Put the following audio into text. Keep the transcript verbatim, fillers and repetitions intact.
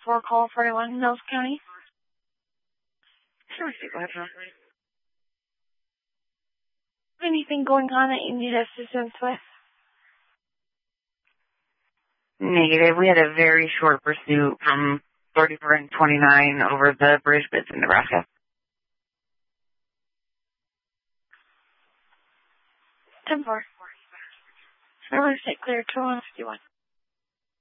for call forty-one, Mills County. Sure, go ahead, Ron. Anything going on that you need assistance with? Negative. We had a very short pursuit from thirty-four and twenty-nine over the bridge bits in Nebraska. ten four. River State Clear, two one fifty-one.